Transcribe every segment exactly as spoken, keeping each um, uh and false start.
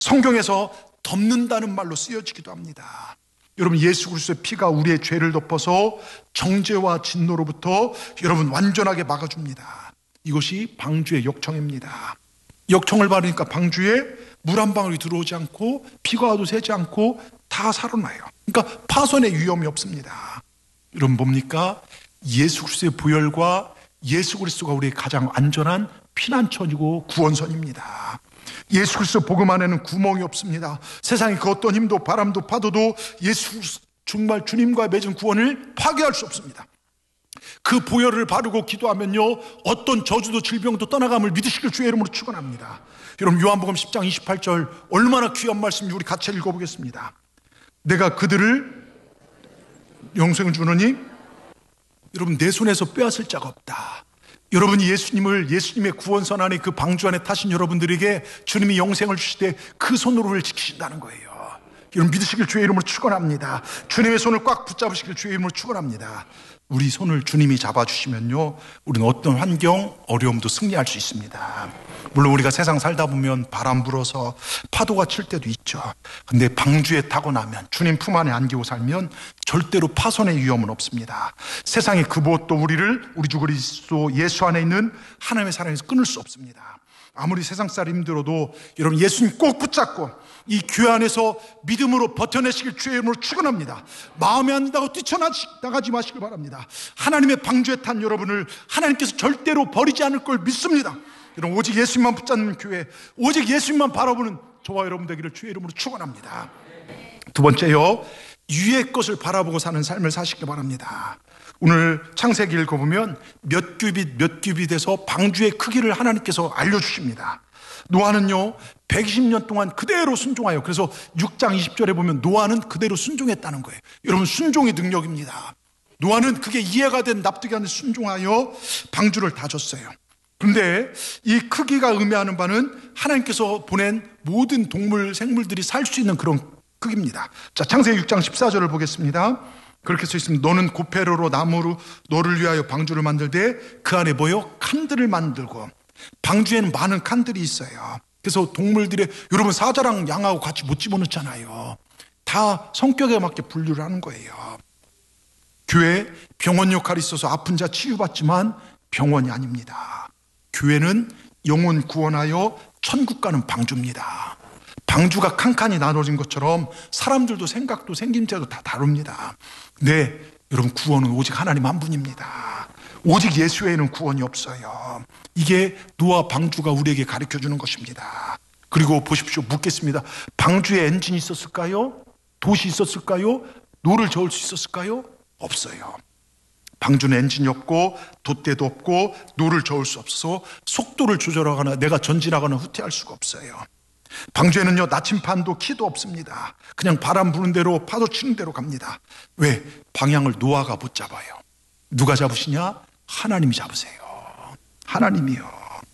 성경에서 덮는다는 말로 쓰여지기도 합니다. 여러분, 예수 그리스도의 피가 우리의 죄를 덮어서 정죄와 진노로부터 여러분 완전하게 막아줍니다. 이것이 방주의 역청입니다. 역청을 바르니까 방주에 물 한 방울이 들어오지 않고 비가 와도 새지 않고 다 살아나요. 그러니까 파손의 위험이 없습니다. 여러분, 뭡니까? 예수 그리스도의 보혈과 예수 그리스도가 우리의 가장 안전한 피난처이고 구원선입니다. 예수 그리스도 복음 안에는 구멍이 없습니다. 세상의 그 어떤 힘도 바람도 파도도 예수 정말 주님과 맺은 구원을 파괴할 수 없습니다. 그 보혈을 바르고 기도하면요, 어떤 저주도 질병도 떠나감을 믿으시길 주의 이름으로 축원합니다. 여러분, 요한복음 십 장 이십팔 절 얼마나 귀한 말씀인지 우리 같이 읽어보겠습니다. 내가 그들을 영생을 주느니 여러분 내 손에서 빼앗을 자가 없다. 여러분이 예수님을 예수님의 구원선 안에 그 방주 안에 타신 여러분들에게 주님이 영생을 주실 때 그 손으로를 지키신다는 거예요. 여러분, 믿으시길 주의 이름으로 축원합니다. 주님의 손을 꽉 붙잡으시길 주의 이름으로 축원합니다. 우리 손을 주님이 잡아주시면요, 우리는 어떤 환경, 어려움도 승리할 수 있습니다. 물론 우리가 세상 살다 보면 바람 불어서 파도가 칠 때도 있죠. 근데 방주에 타고 나면, 주님 품 안에 안기고 살면 절대로 파손의 위험은 없습니다. 세상의 그 무엇도 우리를 우리 주 그리스도 예수 안에 있는 하나님의 사랑에서 끊을 수 없습니다. 아무리 세상살이 힘들어도 여러분, 예수님 꼭 붙잡고 이 교회 안에서 믿음으로 버텨내시길 주의 이름으로 축원합니다. 마음에 안 든다고 뛰쳐나가지 마시길 바랍니다. 하나님의 방주에 탄 여러분을 하나님께서 절대로 버리지 않을 걸 믿습니다. 여러분, 오직 예수님만 붙잡는 교회, 오직 예수님만 바라보는 저와 여러분 되기를 주의 이름으로 축원합니다. 두 번째요, 위의 것을 바라보고 사는 삶을 사시길 바랍니다. 오늘 창세기 읽어보면 몇 규빗 몇 규빗에서 방주의 크기를 하나님께서 알려주십니다. 노아는요 백이십 년 동안 그대로 순종하여, 그래서 육 장 이십 절에 보면 노아는 그대로 순종했다는 거예요. 여러분, 순종의 능력입니다. 노아는 그게 이해가 된, 납득이 안 된 순종하여 방주를 다졌어요. 그런데 이 크기가 의미하는 바는 하나님께서 보낸 모든 동물 생물들이 살 수 있는 그런 크기입니다. 자, 창세기 육 장 십사 절을 보겠습니다. 그렇게 써 있습니다. 너는 고페로로 나무로 너를 위하여 방주를 만들되 그 안에 뭐요? 칸들을 만들고. 방주에는 많은 칸들이 있어요. 그래서 동물들의, 여러분 사자랑 양하고 같이 못 집어넣잖아요. 다 성격에 맞게 분류를 하는 거예요. 교회 병원 역할이 있어서 아픈 자 치유받지만 병원이 아닙니다. 교회는 영혼 구원하여 천국 가는 방주입니다. 방주가 칸칸이 나눠진 것처럼 사람들도 생각도 생김새도 다 다릅니다. 네, 여러분, 구원은 오직 하나님 한 분입니다. 오직 예수 외에는 구원이 없어요. 이게 노아 방주가 우리에게 가르쳐주는 것입니다. 그리고 보십시오, 묻겠습니다. 방주에 엔진이 있었을까요? 돛이 있었을까요? 노를 저을 수 있었을까요? 없어요. 방주는 엔진이 없고 돛대도 없고 노를 저을 수 없어서 속도를 조절하거나 내가 전진하거나 후퇴할 수가 없어요. 방주에는요 나침판도 키도 없습니다. 그냥 바람 부는 대로 파도 치는 대로 갑니다. 왜? 방향을 노아가 못 잡아요. 누가 잡으시냐? 하나님이 잡으세요. 하나님이요.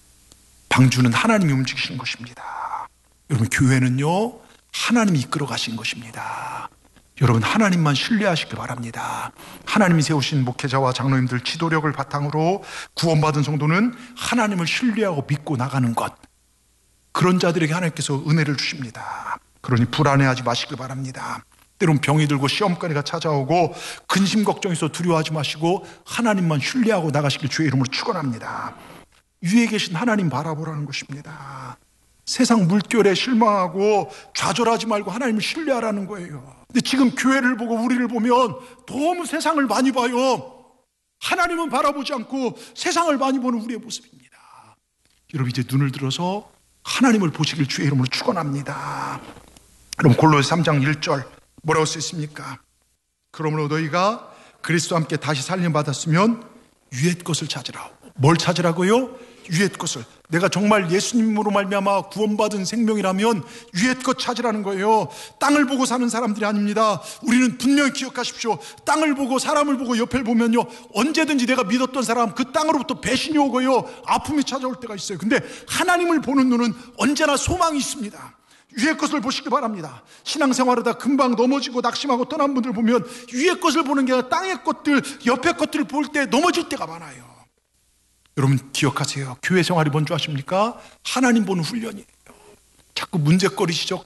방주는 하나님이 움직이시는 것입니다. 여러분, 교회는요 하나님이 이끌어 가신 것입니다. 여러분, 하나님만 신뢰하시기 바랍니다. 하나님이 세우신 목회자와 장로님들 지도력을 바탕으로 구원받은 성도는 하나님을 신뢰하고 믿고 나가는 것, 그런 자들에게 하나님께서 은혜를 주십니다. 그러니 불안해하지 마시길 바랍니다. 때론 병이 들고 시험거리가 찾아오고 근심 걱정해서 두려워하지 마시고 하나님만 신뢰하고 나가시길 주의 이름으로 축원합니다. 위에 계신 하나님 바라보라는 것입니다. 세상 물결에 실망하고 좌절하지 말고 하나님을 신뢰하라는 거예요. 근데 지금 교회를 보고 우리를 보면 너무 세상을 많이 봐요. 하나님은 바라보지 않고 세상을 많이 보는 우리의 모습입니다. 여러분, 이제 눈을 들어서 하나님을 보시길 주의 이름으로 축원합니다. 그럼 골로새 삼 장 일 절 뭐라고 써 있습니까? 그러므로 너희가 그리스도와 함께 다시 살림 받았으면 위의 것을 찾으라. 뭘 찾으라고요? 위의 것을. 내가 정말 예수님으로 말미암아 구원받은 생명이라면 위의 것 찾으라는 거예요. 땅을 보고 사는 사람들이 아닙니다. 우리는 분명히 기억하십시오. 땅을 보고 사람을 보고 옆을 보면요 언제든지 내가 믿었던 사람 그 땅으로부터 배신이 오고요 아픔이 찾아올 때가 있어요. 근데 하나님을 보는 눈은 언제나 소망이 있습니다. 위의 것을 보시기 바랍니다. 신앙생활하다 금방 넘어지고 낙심하고 떠난 분들 보면 위의 것을 보는 게 아니라 땅의 것들, 옆의 것들을 볼 때 넘어질 때가 많아요. 여러분 기억하세요. 교회 생활이 뭔지 아십니까? 하나님 보는 훈련이에요. 자꾸 문제거리시죠?